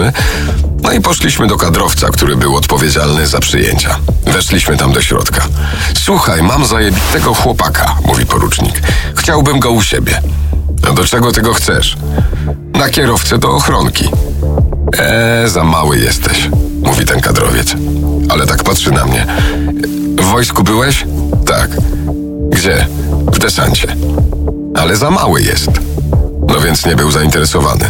rozmawialiśmy. No i poszliśmy do kadrowca, który był odpowiedzialny za przyjęcia. Weszliśmy tam do środka. Słuchaj, mam zajebitego chłopaka, mówi porucznik. Chciałbym go u siebie. A do czego ty go chcesz? Na kierowcę do ochronki. Za mały jesteś, mówi ten kadrowiec. Ale tak patrzy na mnie. W wojsku byłeś? Tak. Gdzie? W desancie. Ale za mały jest. No więc nie był zainteresowany.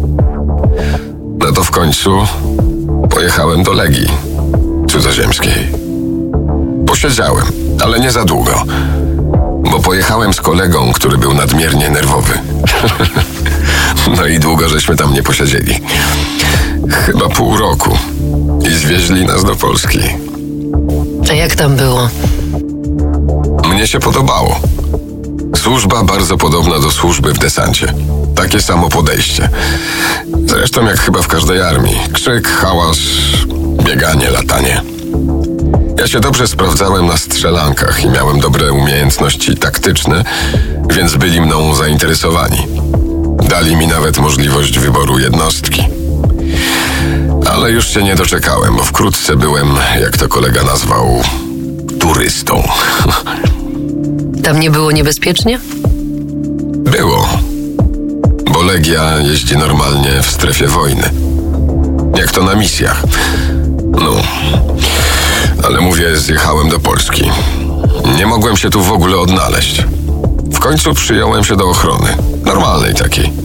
No to w końcu pojechałem do Legii cudzoziemskiej. Posiedziałem, ale nie za długo. Bo pojechałem z kolegą, który był nadmiernie nerwowy. No i długo żeśmy tam nie posiedzieli. Chyba pół roku. I zwieźli nas do Polski. A jak tam było? Mnie się podobało. Służba bardzo podobna do służby w desancie. Takie samo podejście. Zresztą jak chyba w każdej armii. Krzyk, hałas, bieganie, latanie. Ja się dobrze sprawdzałem na strzelankach i miałem dobre umiejętności taktyczne, więc byli mną zainteresowani. Dali mi nawet możliwość wyboru jednostki. Ale już się nie doczekałem, bo wkrótce byłem, jak to kolega nazwał, turystą. Tam nie było niebezpiecznie? Było. Bo Legia jeździ normalnie w strefie wojny. Jak to na misjach. No. Ale mówię, zjechałem do Polski. Nie mogłem się tu w ogóle odnaleźć. W końcu przyjąłem się do ochrony. Normalnej takiej.